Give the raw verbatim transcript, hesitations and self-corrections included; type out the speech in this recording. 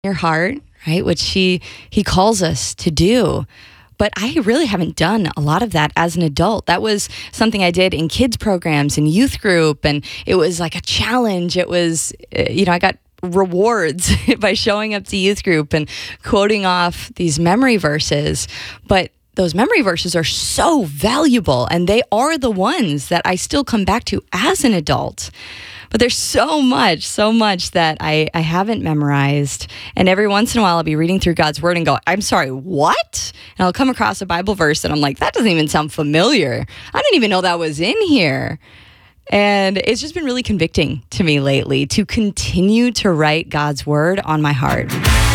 your heart, right? Which he he calls us to do. But I really haven't done a lot of that as an adult. That was something I did in kids programs and youth group, and it was like a challenge. It was, uh, you know, I got rewards by showing up to youth group and quoting off these memory verses. But those memory verses are so valuable, and they are the ones that I still come back to as an adult. But there's so much, so much that I, I haven't memorized. And every once in a while, I'll be reading through God's word and go, I'm sorry, what? And I'll come across a Bible verse and I'm like, that doesn't even sound familiar. I didn't even know that was in here. And it's just been really convicting to me lately to continue to write God's word on my heart.